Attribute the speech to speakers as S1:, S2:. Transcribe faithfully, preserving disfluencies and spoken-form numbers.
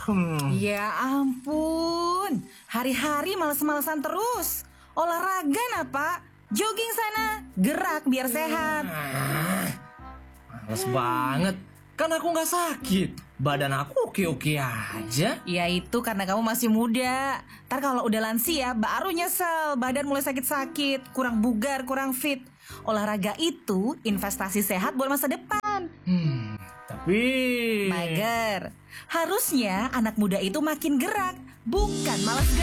S1: Hmm.
S2: Ya ampun, hari-hari males-malesan terus. Olahraga nah Pak, jogging sana, gerak biar sehat.
S1: Males banget. Kan aku gak sakit. Badan aku oke-oke aja.
S2: Ya itu karena kamu masih muda. Ntar kalau udah lansia baru nyesel, badan mulai sakit-sakit, kurang bugar, kurang fit. Olahraga itu investasi sehat buat masa depan.
S1: Hmm, tapi...
S2: Mager, harusnya anak muda itu makin gerak, bukan malas gerak.